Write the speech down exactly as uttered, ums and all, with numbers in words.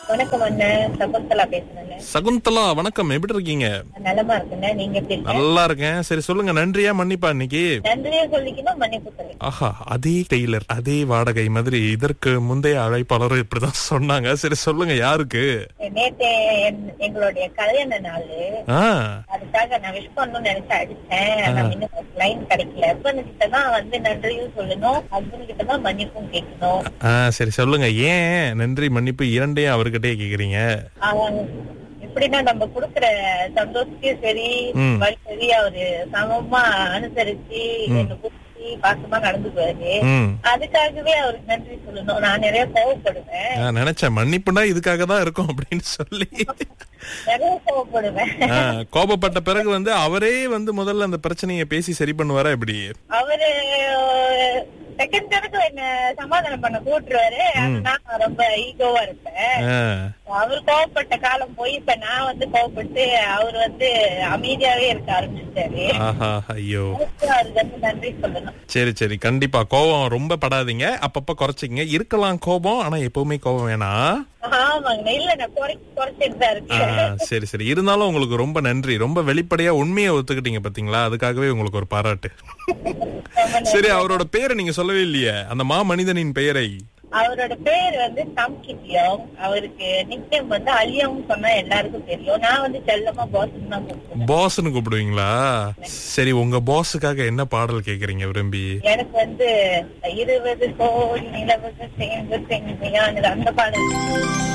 வணக்கம் அண்ணன், சகுந்தலா பேசுறேன். சகுந்தலா வணக்கம், எப்படி இருக்கீங்க? நலமா இருக்குண்ணே, நீங்க எப்படி இருக்கீங்க? நல்லா இருக்கேன். சரி சொல்லுங்க, நன்றியா மன்னிப்பா இன்னைக்கு? நன்றியே சொல்லிக்கணும், மன்னிப்பு சொல்லி. ஆஹா, அதே டெய்லர் அதே வாடகை மாதிரி இதற்கு முந்தைய அழைப்பாளர் இப்படிதான் சொன்னாங்க. சரி சொல்லுங்க, யாருக்கு? நேத்து என்- எங்களுடைய கல்யாண நாளு, ஆ அதுக்காக நான் விஷ் பண்ணணும்னு நினைச்சு அடிச்சேன். ஆனா இன்னும் லைன் கிடைக்கல. ஹஸ்பண்ட் கிட்ட தான் வந்து நன்றியும் சொல்லணும், ஹஸ்பண்ட் கிட்ட தான் மன்னிப்பும் கேட்கணும். ஆ சரி சொல்லுங்க, ஏன் நன்றி மன்னிப்பு இரண்டையும் அவர்கிட்டயே கேக்குறீங்க? அவங்க எப்படின்னா நம்ம குடுக்கற சந்தோஷத்தையும் சரி ம். வழி சரி அவரு சமமா அனுசரிச்சு என்ன புரிஞ்சு பாசமா நடந்துக்குவாரு. ம் அதுக்காகவே அவருக்கு நன்றி சொல்லணும். நான் நிறைய கோவப்படுவேன், நான் நினைச்சேன் மன்னிப்புனா இதுக்காக தான் இருக்கும் அப்படின்னு சொல்லி. நிறைய கோவப்படுவேன். ஆ, கோபப்பட்ட பிறகு வந்து அவரே வந்து முதல்ல அந்த பிரச்சனையை பேசி சரி பண்ணுவாரா எப்படி? அவரு செகண்ட் கணக்கு என்ன சமாதானம் பண்ண கூட்டுருவாரு. ஆனா நான் ரொம்ப ஈகோவா இருப்பேன். ஆ, அவர் கோவப்பட்ட காலம் போய் இப்ப நான் வந்து கோவப்பட்டு அவர் வந்து அமைதியாவே இருக்க ஆரம்பிச்சிட்டாரு. ஆஹா, ஐயோ. அதுக்கு அவருக்கு வந்து நன்றி சொல்லணும். சரி சரி, கண்டிப்பா கோபம் ரொம்ப படாதீங்க, அப்பப்ப குறைச்சிங்க. இருக்கலாம் கோபம், ஆனா எப்பவுமே கோபம் வேணாம். ஆமாங்க, இல்ல நான் குறை குறைச்சிட்டு தான் ஆ, இருக்கேன். சரி சரி, இருந்தாலும் உங்களுக்கு ரொம்ப நன்றி. ரொம்ப வெளிப்படையா உண்மையை ஒத்துக்கிட்டீங்க பாத்தீங்களா, அதுக்காகவே உங்களுக்கு ஒரு பாராட்டு. ரொம்ப நன்றி. சரி, அவரோட பேரை நீங்க சொல்லவே இல்லையே, அந்த மா மனிதனின் பெயரை. அவரோட பேர் வந்து சம்கித்யோங். அவருக்கு நிக்நேம் வந்து அலியோங் சொன்னா எல்லாருக்கும் தெரியும். நான் வந்து செல்லமா பாஸ் தான் கூப்பிடுவேன். பாஸ்ன்னு கூப்பிடுவீங்களா? சரி, உங்க பாஸுக்காக என்ன பாடல் கேக்குறீங்க விரும்பி? எனக்கு வந்து இருபது கோடி நிலவுகள் சேர்ந்து செஞ்சு அந்த பாடல்